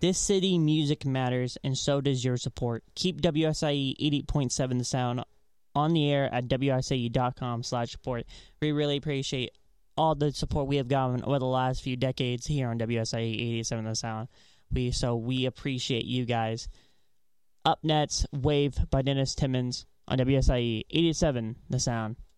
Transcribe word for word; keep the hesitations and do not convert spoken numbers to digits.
This city music matters, and so does your support. Keep W S I E eighty point seven The Sound on the air at W S I E dot com slash support. We really appreciate all the support we have gotten over the last few decades here on W S I E eighty-seven The Sound. We So we appreciate you guys. Up next, Wave by Dennis Timmons on W S I E eighty-seven The Sound.